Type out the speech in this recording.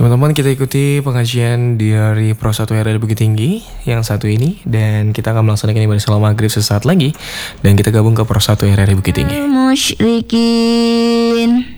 teman-teman, kita ikuti pengajian dari Pro 1 RRI Bukit Tinggi yang satu ini. Dan kita akan melaksanakan ibadah salat maghrib sesaat lagi. Dan kita gabung ke Pro 1 RRI Bukit Tinggi. Musyrikin